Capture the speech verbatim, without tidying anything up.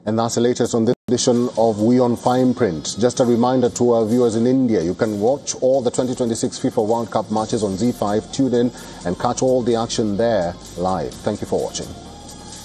And that's the latest on this edition of We on Fine Print. Just a reminder to our viewers in India, you can watch all the twenty twenty-six FIFA World Cup matches on Z five. Tune in and catch all the action there live. Thank you for watching.